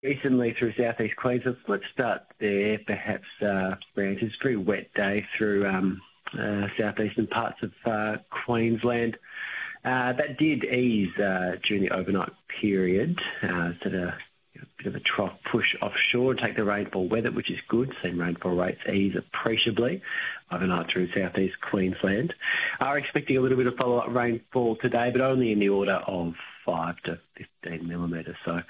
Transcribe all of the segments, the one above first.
Recently through southeast Queensland. Let's start there, perhaps, Francis. It's a very wet day through southeastern parts of Queensland. That did ease during the overnight period. It's at a bit of a trough push offshore, take the rainfall with it, which is good. Seen rainfall rates ease appreciably overnight through southeast Queensland. Are expecting a little bit of follow-up rainfall today, but only in the order of 5 to 15 millimetres. So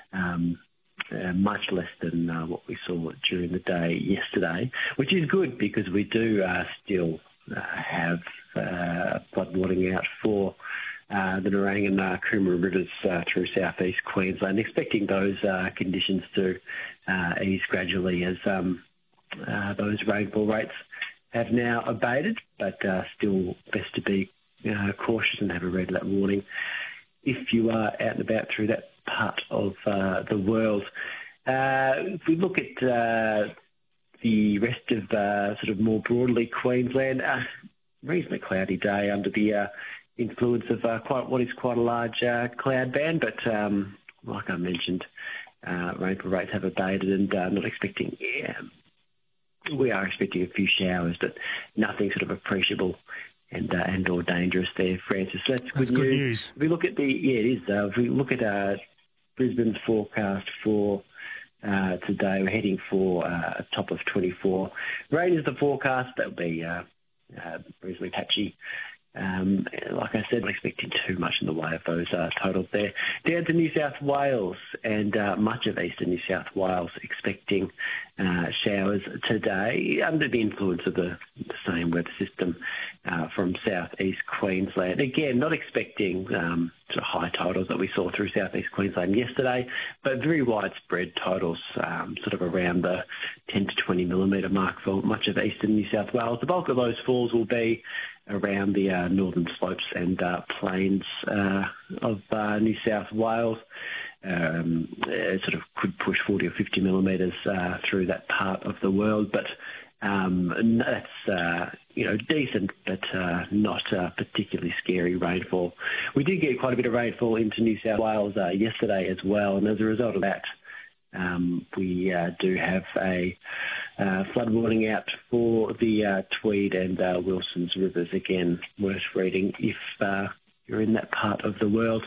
much less than what we saw during the day yesterday, which is good because we do still have floodwatering out for the Nerang and Coomera rivers through southeast Queensland, expecting those conditions to ease gradually as those rainfall rates have now abated, but still best to be cautious and have a red alert warning if you are out and about through that part of the world. If we look at the rest of sort of more broadly Queensland, reasonably cloudy day under the influence of quite a large cloud band, but like I mentioned, rainfall rates have abated and not expecting. We are expecting a few showers, but nothing sort of appreciable and or dangerous there, Francis. So that's good news. If we look at it is. If we look at Brisbane's forecast for today, we're heading for a top of 24. Rain is the forecast. That'll be reasonably patchy. Like I said, not expecting too much in the way of those totals there. Down to New South Wales and much of eastern New South Wales expecting showers today under the influence of the same weather system from southeast Queensland. Again, not expecting sort of high totals that we saw through southeast Queensland yesterday, but very widespread totals, sort of around the 10 to 20 millimetre mark for much of eastern New South Wales. The bulk of those falls will be around the northern slopes and plains of New South Wales. It sort of could push 40 or 50 millimetres through that part of the world, but that's decent, but not particularly scary rainfall. We did get quite a bit of rainfall into New South Wales yesterday as well, and as a result of that, we do have a flood warning out for the Tweed and Wilson's rivers. Again, worth reading if you're in that part of the world.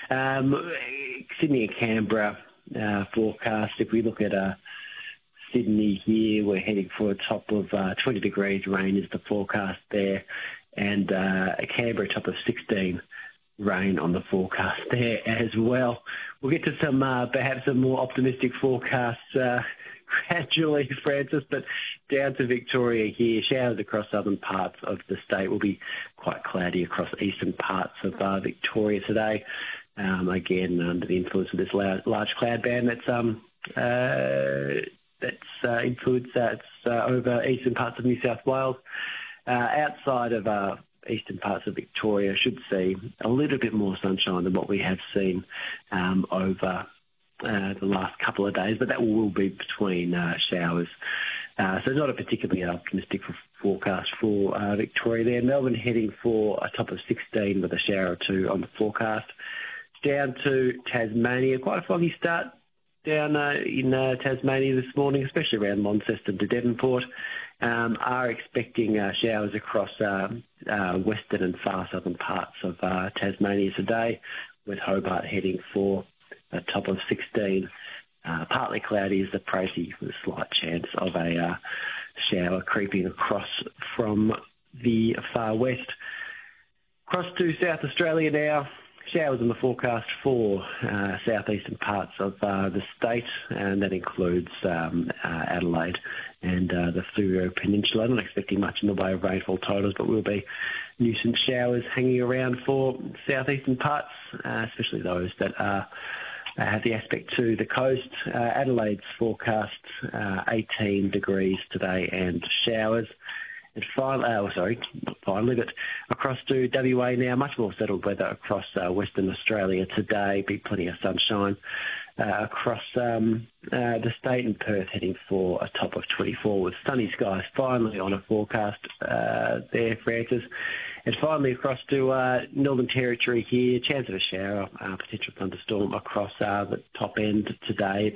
Sydney and Canberra forecast, if we look at Sydney here, we're heading for a top of 20 degrees, rain is the forecast there, and Canberra top of 16, rain on the forecast there as well. We'll get to some perhaps some more optimistic forecasts gradually, Francis, but down to Victoria here, showers across southern parts of the state. Will be quite cloudy across eastern parts of Victoria today. Again, under the influence of this large cloud band that's influenced over eastern parts of New South Wales. Outside of eastern parts of Victoria, should see a little bit more sunshine than what we have seen over the last couple of days, but that will be between showers. So not a particularly optimistic forecast for Victoria there. Melbourne heading for a top of 16 with a shower or two on the forecast. Down to Tasmania, quite a foggy start down in Tasmania this morning, especially around Launceston to Devonport. Are expecting showers across western and far southern parts of Tasmania today, with Hobart heading for a top of 16. Partly cloudy is the précis, with a slight chance of a shower creeping across from the far west. Across to South Australia now. Showers in the forecast for southeastern parts of the state, and that includes Adelaide and the Fleurieu Peninsula. I'm not expecting much in the way of rainfall totals, but will be nuisance showers hanging around for southeastern parts, especially those that have the aspect to the coast. Adelaide's forecast 18 degrees today and showers. And finally, but across to WA now, much more settled weather across Western Australia today. Be plenty of sunshine across the state, and Perth heading for a top of 24 with sunny skies finally on a forecast there, Francis. And finally across to Northern Territory here, chance of a shower, potential thunderstorm across the top end today.